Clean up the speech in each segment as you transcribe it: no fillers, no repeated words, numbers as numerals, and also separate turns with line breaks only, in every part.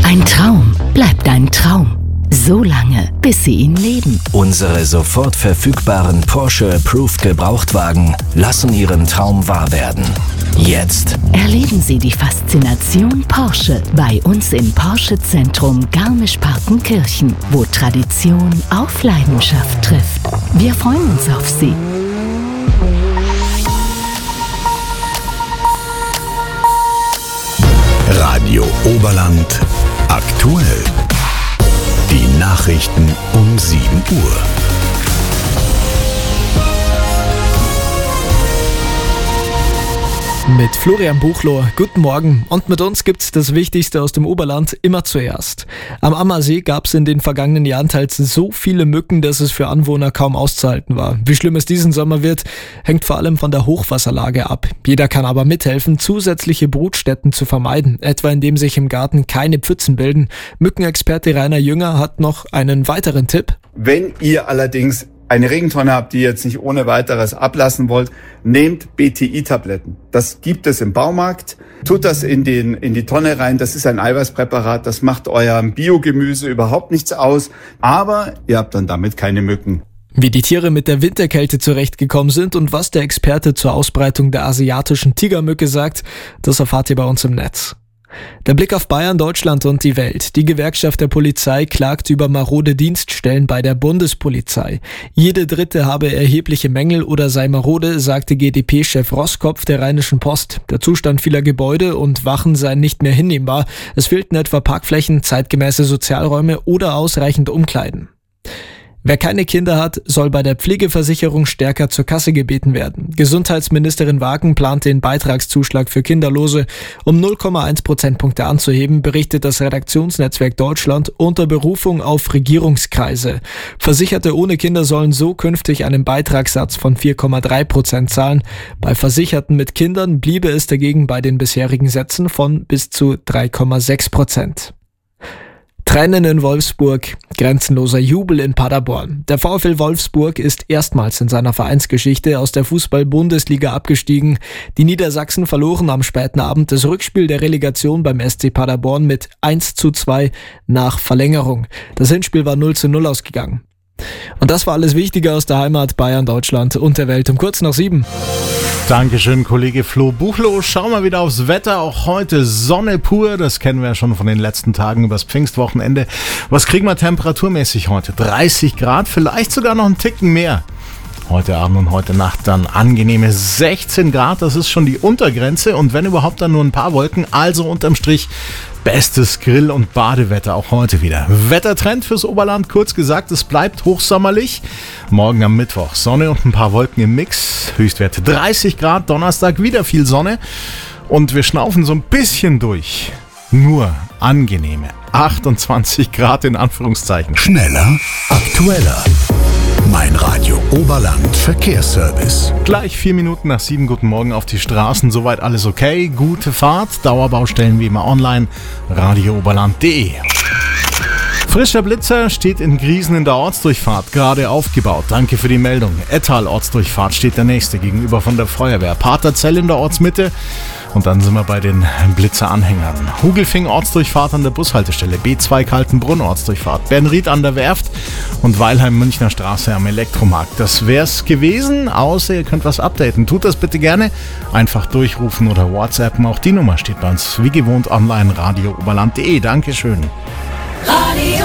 Ein Traum bleibt ein Traum. So lange, bis Sie ihn leben.
Unsere sofort verfügbaren Porsche Approved Gebrauchtwagen lassen Ihren Traum wahr werden. Jetzt
Erleben Sie die Faszination Porsche bei uns im Porsche Zentrum Garmisch-Partenkirchen, wo Tradition auf Leidenschaft trifft. Wir freuen uns auf Sie.
Radio Oberland aktuell. Die Nachrichten um 7 Uhr.
Mit Florian Buchloh, guten Morgen. Und mit uns gibt's das Wichtigste aus dem Oberland immer zuerst. Am Ammersee gab's in den vergangenen Jahren teils so viele Mücken, dass es für Anwohner kaum auszuhalten war. Wie schlimm es diesen Sommer wird, hängt vor allem von der Hochwasserlage ab. Jeder kann aber mithelfen, zusätzliche Brutstätten zu vermeiden, etwa indem sich im Garten keine Pfützen bilden. Mückenexperte Rainer Jünger hat noch einen weiteren Tipp.
Wenn ihr allerdings eine Regentonne habt, die ihr jetzt nicht ohne weiteres ablassen wollt, nehmt BTI-Tabletten. Das gibt es im Baumarkt. Tut das in die Tonne rein. Das ist ein Eiweißpräparat. Das macht eurem Biogemüse überhaupt nichts aus. Aber ihr habt dann damit keine Mücken.
Wie die Tiere mit der Winterkälte zurechtgekommen sind und was der Experte zur Ausbreitung der asiatischen Tigermücke sagt, das erfahrt ihr bei uns im Netz. Der Blick auf Bayern, Deutschland und die Welt. Die Gewerkschaft der Polizei klagt über marode Dienststellen bei der Bundespolizei. Jede dritte habe erhebliche Mängel oder sei marode, sagte GdP-Chef Roskopf der Rheinischen Post. Der Zustand vieler Gebäude und Wachen sei nicht mehr hinnehmbar. Es fehlten etwa Parkflächen, zeitgemäße Sozialräume oder ausreichend Umkleiden. Wer keine Kinder hat, soll bei der Pflegeversicherung stärker zur Kasse gebeten werden. Gesundheitsministerin Wagen plant den Beitragszuschlag für Kinderlose um 0,1 Prozentpunkte anzuheben, berichtet das Redaktionsnetzwerk Deutschland unter Berufung auf Regierungskreise. Versicherte ohne Kinder sollen so künftig einen Beitragssatz von 4,3% zahlen. Bei Versicherten mit Kindern bliebe es dagegen bei den bisherigen Sätzen von bis zu 3,6%. Tränen in Wolfsburg, grenzenloser Jubel in Paderborn. Der VfL Wolfsburg ist erstmals in seiner Vereinsgeschichte aus der Fußball-Bundesliga abgestiegen. Die Niedersachsen verloren am späten Abend das Rückspiel der Relegation beim SC Paderborn mit 1:2 nach Verlängerung. Das Hinspiel war 0:0 ausgegangen. Und das war alles Wichtige aus der Heimat Bayern, Deutschland und der Welt um kurz nach 7.
Dankeschön, Kollege Flo Buchloh. Schauen wir wieder aufs Wetter. Auch heute Sonne pur. Das kennen wir ja schon von den letzten Tagen übers Pfingstwochenende. Was kriegen wir temperaturmäßig heute? 30 Grad, vielleicht sogar noch einen Ticken mehr. Heute Abend und heute Nacht dann angenehme 16 Grad. Das ist schon die Untergrenze. Und wenn überhaupt dann nur ein paar Wolken. Also unterm Strich bestes Grill- und Badewetter auch heute wieder. Wettertrend fürs Oberland, kurz gesagt, es bleibt hochsommerlich. Morgen am Mittwoch Sonne und ein paar Wolken im Mix. Höchstwerte 30 Grad, Donnerstag wieder viel Sonne. Und wir schnaufen so ein bisschen durch. Nur angenehme 28 Grad in Anführungszeichen.
Schneller, aktueller. Mein Radio Oberland Verkehrsservice.
Gleich 4 Minuten nach 7. Guten Morgen auf die Straßen. Soweit alles okay. Gute Fahrt. Dauerbaustellen wie immer online. radiooberland.de. Frischer Blitzer steht in Griesen in der Ortsdurchfahrt, gerade aufgebaut. Danke für die Meldung. Ettal Ortsdurchfahrt steht der nächste gegenüber von der Feuerwehr. Paterzell in der Ortsmitte. Und dann sind wir bei den Blitzeranhängern. Hugelfing Ortsdurchfahrt an der Bushaltestelle, B2 Kaltenbrunn Ortsdurchfahrt, Bernried an der Werft und Weilheim Münchner Straße am Elektromarkt. Das wär's gewesen, außer ihr könnt was updaten. Tut das bitte gerne. Einfach durchrufen oder WhatsAppen. Auch die Nummer steht bei uns wie gewohnt online, radiooberland.de. Dankeschön.
Radio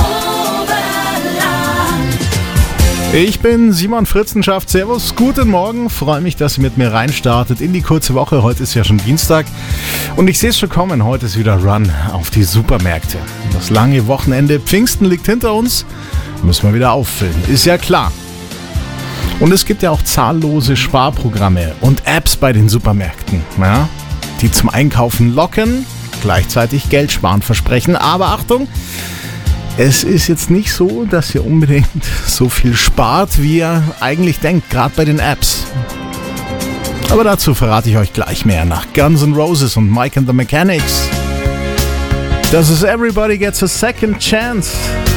Ich bin Simon Fritzenschaft. Servus, guten Morgen. Freue mich, dass ihr mit mir reinstartet in die kurze Woche. Heute ist ja schon Dienstag und ich sehe es schon kommen. Heute ist wieder Run auf die Supermärkte. Das lange Wochenende Pfingsten liegt hinter uns. Müssen wir wieder auffüllen, ist ja klar. Und es gibt ja auch zahllose Sparprogramme und Apps bei den Supermärkten, ja, die zum Einkaufen locken, gleichzeitig Geld sparen versprechen. Aber Achtung! Es ist jetzt nicht so, dass ihr unbedingt so viel spart, wie ihr eigentlich denkt, gerade bei den Apps. Aber dazu verrate ich euch gleich mehr nach Guns N' Roses und Mike and the Mechanics. Das ist Everybody Gets a Second Chance.